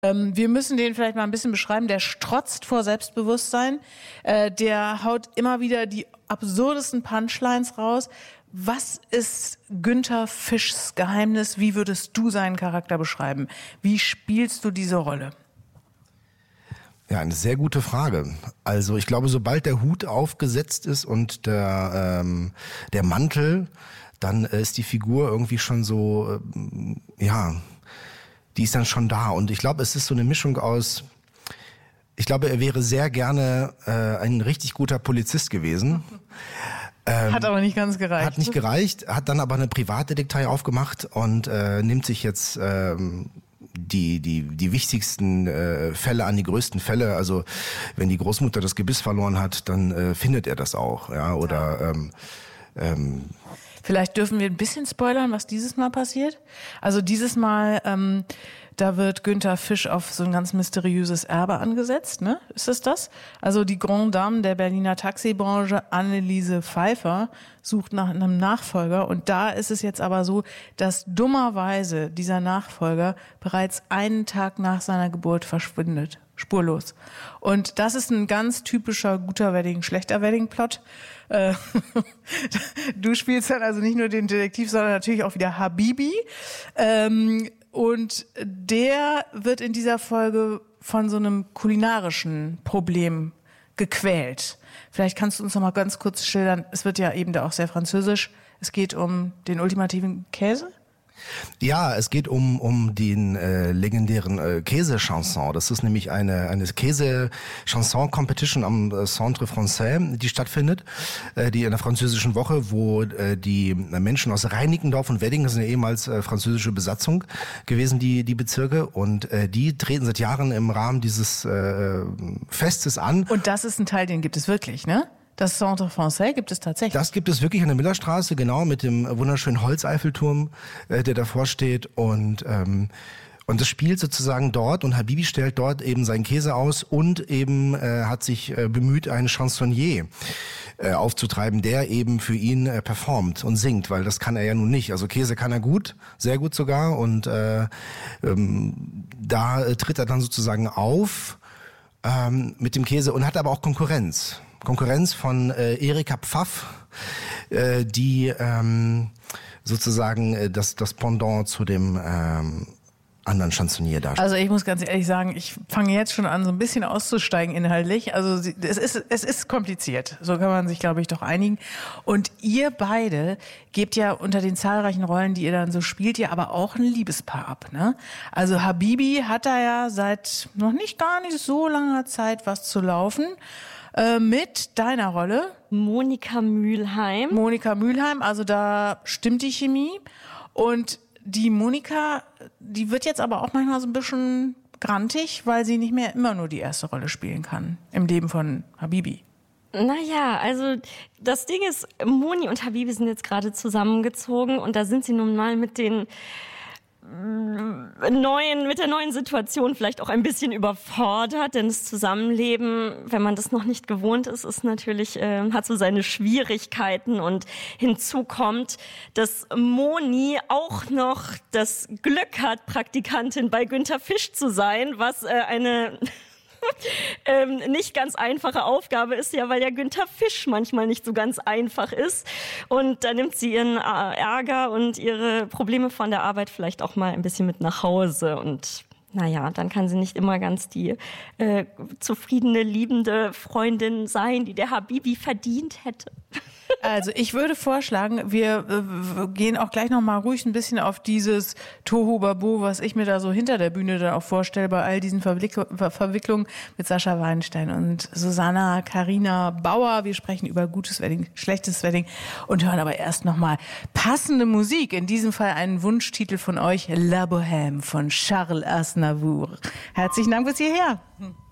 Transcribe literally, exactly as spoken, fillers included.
Ähm, wir müssen den vielleicht mal ein bisschen beschreiben. Der strotzt vor Selbstbewusstsein. Äh, der haut immer wieder die absurdesten Punchlines raus. Was ist Günther Fischs Geheimnis? Wie würdest du seinen Charakter beschreiben? Wie spielst du diese Rolle? Ja, eine sehr gute Frage. Also ich glaube, sobald der Hut aufgesetzt ist und der, ähm, der Mantel, dann ist die Figur irgendwie schon so, ähm, ja, die ist dann schon da. Und ich glaube, es ist so eine Mischung aus, ich glaube, er wäre sehr gerne äh, ein richtig guter Polizist gewesen. Ähm, hat aber nicht ganz gereicht. Hat nicht gereicht, hat dann aber eine Privatdetektei aufgemacht und äh, nimmt sich jetzt ähm, die die die wichtigsten äh, Fälle an, die größten Fälle. Also wenn die Großmutter das Gebiss verloren hat, dann äh, findet er das auch, ja. Oder ähm, ähm, vielleicht dürfen wir ein bisschen spoilern, was dieses Mal passiert. Also dieses Mal, ähm, da wird Günther Fisch auf so ein ganz mysteriöses Erbe angesetzt, ne? Ist es das? Also die Grande Dame der Berliner Taxibranche, Anneliese Pfeiffer, sucht nach einem Nachfolger. Und da ist es jetzt aber so, dass dummerweise dieser Nachfolger bereits einen Tag nach seiner Geburt verschwindet. Spurlos. Und das ist ein ganz typischer guter Wedding, schlechter Wedding-Plot. Äh, du spielst dann also nicht nur den Detektiv, sondern natürlich auch wieder Habibi. Ähm, und der wird in dieser Folge von so einem kulinarischen Problem gequält. Vielleicht kannst du uns noch mal ganz kurz schildern, es wird ja eben da auch sehr französisch, es geht um den ultimativen Käse? Ja, es geht um um den äh, legendären äh, Käse-Chanson. Das ist nämlich eine eine Käse-Chanson-Competition am äh, Centre Français, die stattfindet, äh, die in der französischen Woche, wo äh, die Menschen aus Reinickendorf und Wedding, das sind ja ehemals äh, französische Besatzung gewesen, die die Bezirke, und äh, die treten seit Jahren im Rahmen dieses äh, Festes an. Und das ist ein Teil, den gibt es wirklich, ne? Das Centre Français gibt es tatsächlich. Das gibt es wirklich an der Millerstraße, genau, mit dem wunderschönen Holzeiffelturm, äh, der davor steht. Und ähm, und das spielt sozusagen dort, und Habibi stellt dort eben seinen Käse aus und eben äh, hat sich äh, bemüht, einen Chansonnier äh, aufzutreiben, der eben für ihn äh, performt und singt, weil das kann er ja nun nicht. Also Käse kann er gut, sehr gut sogar, und äh, ähm, da äh, tritt er dann sozusagen auf ähm, mit dem Käse und hat aber auch Konkurrenz. Konkurrenz von äh, Erika Pfaff, äh, die ähm, sozusagen äh, das, das Pendant zu dem ähm, anderen Chansonnier darstellt. Also ich muss ganz ehrlich sagen, ich fange jetzt schon an, so ein bisschen auszusteigen inhaltlich. Also es ist, es ist kompliziert, so kann man sich, glaube ich, doch einigen. Und ihr beide gebt ja unter den zahlreichen Rollen, die ihr dann so spielt, ja aber auch ein Liebespaar ab, ne? Also Habibi hat da ja seit noch nicht gar nicht so langer Zeit was zu laufen. Mit deiner Rolle? Monika Mülheim. Monika Mülheim, also da stimmt die Chemie. Und die Monika, die wird jetzt aber auch manchmal so ein bisschen grantig, weil sie nicht mehr immer nur die erste Rolle spielen kann im Leben von Habibi. Naja, also das Ding ist, Moni und Habibi sind jetzt gerade zusammengezogen und da sind sie nun mal mit den neuen, mit der neuen Situation vielleicht auch ein bisschen überfordert, denn das Zusammenleben, wenn man das noch nicht gewohnt ist, ist natürlich, äh, hat so seine Schwierigkeiten, und hinzu kommt, dass Moni auch noch das Glück hat, Praktikantin bei Günther Fisch zu sein, was äh, eine ähm, nicht ganz einfache Aufgabe ist, ja, weil der Günther Fisch manchmal nicht so ganz einfach ist. Und da nimmt sie ihren äh, Ärger und ihre Probleme von der Arbeit vielleicht auch mal ein bisschen mit nach Hause. Und naja, dann kann sie nicht immer ganz die äh, zufriedene, liebende Freundin sein, die der Habibi verdient hätte. Also ich würde vorschlagen, wir äh, gehen auch gleich noch mal ruhig ein bisschen auf dieses Tohuwabohu, was ich mir da so hinter der Bühne dann auch vorstelle, bei all diesen Verwickl- Ver- Verwicklungen mit Sascha Weinstein und Susanna Carina Bauer. Wir sprechen über gutes Wedding, schlechtes Wedding und hören aber erst noch mal passende Musik. In diesem Fall einen Wunschtitel von euch, La Bohème von Charles Aznavour. Herzlichen Dank bis hierher.